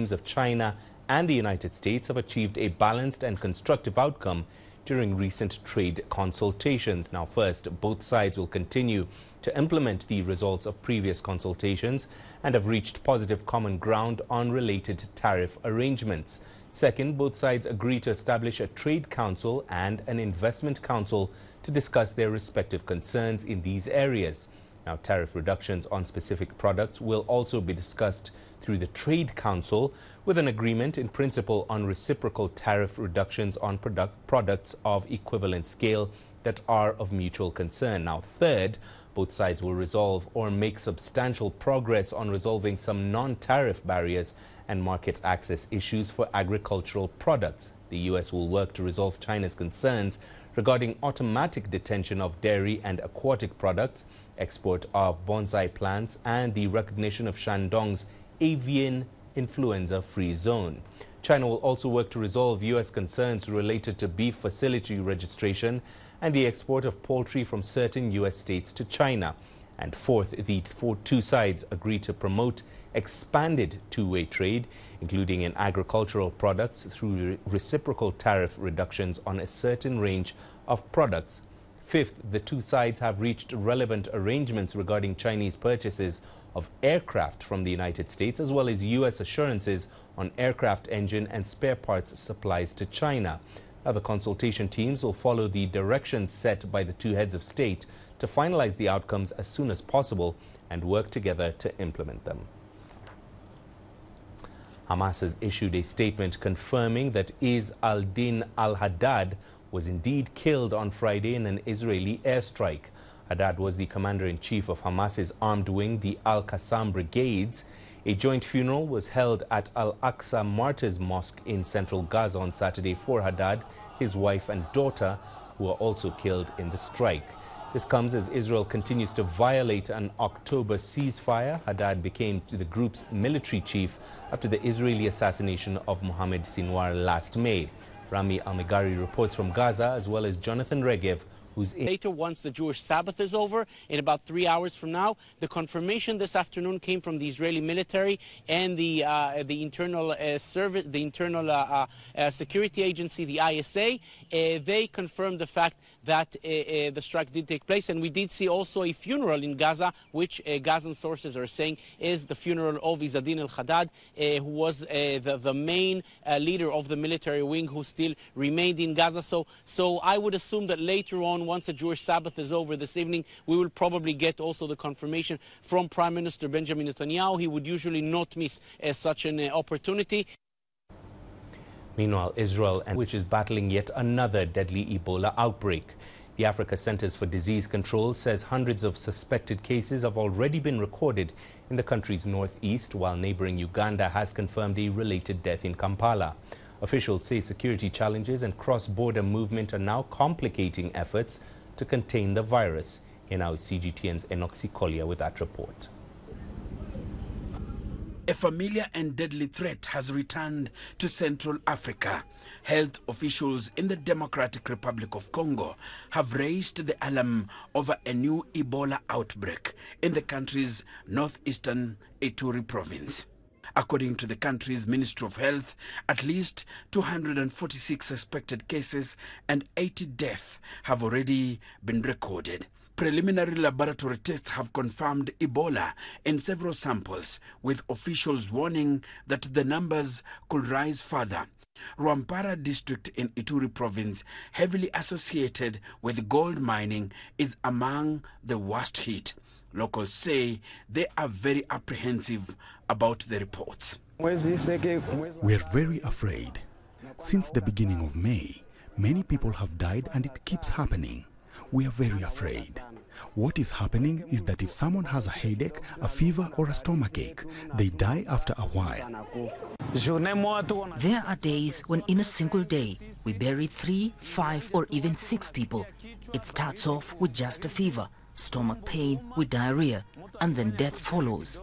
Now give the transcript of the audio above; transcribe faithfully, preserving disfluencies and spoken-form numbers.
claims of China and the United States have achieved a balanced and constructive outcome during recent trade consultations. Now, first, both sides will continue to implement the results of previous consultations and have reached positive common ground on related tariff arrangements. Second, both sides agree to establish a trade council and an investment council to discuss their respective concerns in these areas. Now, tariff reductions on specific products will also be discussed through the Trade Council, with an agreement in principle on reciprocal tariff reductions on product products of equivalent scale that are of mutual concern. Now, third, both sides will resolve or make substantial progress on resolving some non-tariff barriers and market access issues for agricultural products. The U S will work to resolve China's concerns regarding automatic detention of dairy and aquatic products, export of bonsai plants, and the recognition of Shandong's avian influenza-free zone. China will also work to resolve U S concerns related to beef facility registration and the export of poultry from certain U S states to China. And fourth, the two sides agree to promote expanded two-way trade, including in agricultural products, through reciprocal tariff reductions on a certain range of products. Fifth, the two sides have reached relevant arrangements regarding Chinese purchases of aircraft from the United States, as well as U S assurances on aircraft engine and spare parts supplies to China. Now, the consultation teams will follow the directions set by the two heads of state to finalize the outcomes as soon as possible and work together to implement them. Hamas has issued a statement confirming that Izz al-Din al-Haddad was indeed killed on Friday in an Israeli airstrike. Haddad was the commander-in-chief of Hamas's armed wing, the Al-Qassam Brigades. A joint funeral was held at Al-Aqsa Martyrs Mosque in central Gaza on Saturday for Haddad, his wife and daughter, who were also killed in the strike. This comes as Israel continues to violate an October ceasefire. Haddad became the group's military chief after the Israeli assassination of Mohammed Sinwar last May. Rami Al-Megari reports from Gaza, as well as Jonathan Regev, who's in. Later, once the Jewish Sabbath is over, in about three hours from now, the confirmation this afternoon came from the Israeli military and the uh, the internal uh, service, the internal uh, uh, security agency, the I S A. Uh, they confirmed the fact that uh, uh, the strike did take place, and we did see also a funeral in Gaza, which uh, Gazan sources are saying is the funeral of Izz al-Din al-Haddad, uh, who was uh, the, the main uh, leader of the military wing, who still remained in Gaza. So, so I would assume that later on, once the Jewish Sabbath is over this evening, we will probably get also the confirmation from Prime Minister Benjamin Netanyahu. He would usually not miss uh, such an uh, opportunity. Meanwhile, Israel, which is battling yet another deadly Ebola outbreak. The Africa Centers for Disease Control says hundreds of suspected cases have already been recorded in the country's northeast, while neighboring Uganda has confirmed a related death in Kampala. Officials say security challenges and cross-border movement are now complicating efforts to contain the virus. Here now is C G T N's Enoch Sikolia with that report. A familiar and deadly threat has returned to Central Africa. Health officials in the Democratic Republic of Congo have raised the alarm over a new Ebola outbreak in the country's northeastern Ituri province. According to the country's Ministry of Health, at least two hundred forty-six suspected cases and eighty deaths have already been recorded. Preliminary laboratory tests have confirmed Ebola in several samples, with officials warning that the numbers could rise further. Rwampara district in Ituri province, heavily associated with gold mining, is among the worst hit. Locals say they are very apprehensive about the reports. We are very afraid. Since the beginning of May, many people have died and it keeps happening. We are very afraid. What is happening is that if someone has a headache, a fever or a stomachache, they die after a while. There are days when in a single day we bury three, five or even six people. It starts off with just a fever, stomach pain with diarrhea, and then death follows.